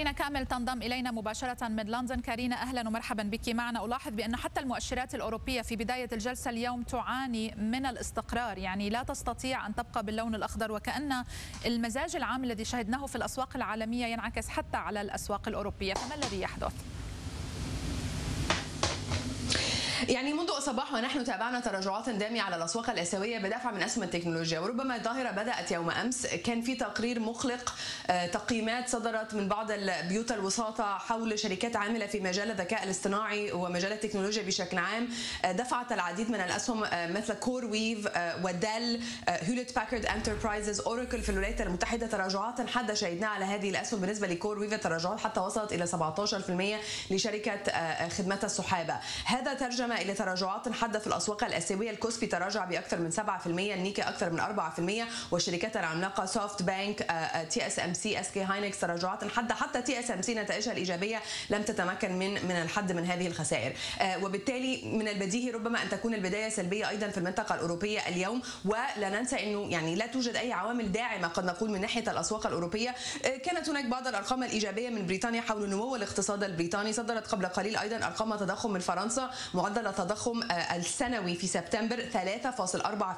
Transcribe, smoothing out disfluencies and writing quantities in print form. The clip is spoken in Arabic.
كارينا كامل تنضم إلينا مباشرة من لندن. كارينا أهلا ومرحبا بك معنا. ألاحظ بأن حتى المؤشرات الأوروبية في بداية الجلسة اليوم تعاني من الاستقرار، يعني لا تستطيع أن تبقى باللون الأخضر، وكأن المزاج العام الذي شهدناه في الأسواق العالمية ينعكس حتى على الأسواق الأوروبية، فما الذي يحدث؟ يعني منذ الصباح ونحن تابعنا تراجعات دامية على الأسواق الآسيوية بدافع من أسهم التكنولوجيا، وربما الظاهرة بدأت يوم أمس. كان في تقرير مقلق، تقييمات صدرت من بعض البيوت الوساطة حول شركات عاملة في مجال الذكاء الاصطناعي ومجال التكنولوجيا بشكل عام، دفعت العديد من الأسهم مثل كور ويف وديل، هيوليت باكارد انتربرايزز، اوراكل في الولايات المتحدة تراجعات حادة شهدناها على هذه الأسهم. بالنسبة لكور ويف التراجعات حتى وصلت إلى 17% لشركة خدمات الصحابة. هذا ترجم إلى تراجعات حادة في الأسواق الآسيوية. الكوسبي تراجع بأكثر من 7%، النيكي أكثر من 4%، والشركات العملاقة سوفت بانك، تي اس ام سي، اس كي هاينكس تراجعات حادة. حتى تي اس ام سي نتائجها الإيجابية لم تتمكن من الحد من هذه الخسائر، وبالتالي من البديهي ربما أن تكون البداية سلبية أيضا في المنطقة الأوروبية اليوم. ولا ننسى أنه يعني لا توجد أي عوامل داعمة قد نقول من ناحية الأسواق الأوروبية. كانت هناك بعض الأرقام الإيجابية من بريطانيا حول نمو الاقتصاد البريطاني، صدرت قبل قليل أيضا أرقام تضخم من فرنسا، معدل التضخم السنوي في سبتمبر 3.4%،